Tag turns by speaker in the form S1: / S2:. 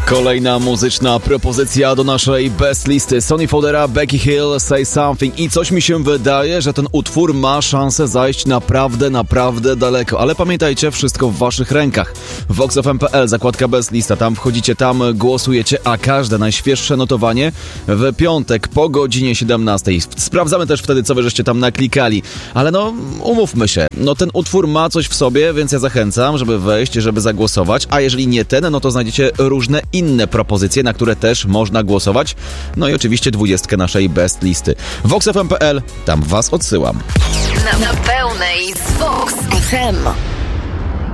S1: Kolejna muzyczna propozycja do naszej best listy. Sonny Fodera, Becky Hill, Say Something. I coś mi się wydaje, że ten utwór ma szansę zajść naprawdę daleko. Ale pamiętajcie, wszystko w waszych rękach. VoxFM.pl, zakładka best lista. Tam wchodzicie, tam głosujecie, a każde najświeższe notowanie w piątek po godzinie 17. Sprawdzamy też wtedy, co wy żeście tam naklikali. Ale no, umówmy się. No ten utwór ma coś w sobie, więc ja zachęcam, żeby wejść, żeby zagłosować. A jeżeli nie ten, no to znajdziecie różne inne propozycje, na które też można głosować. No i oczywiście 20 naszej best listy. VoxFM.pl, tam was odsyłam.
S2: Na pełnej z Vox FM.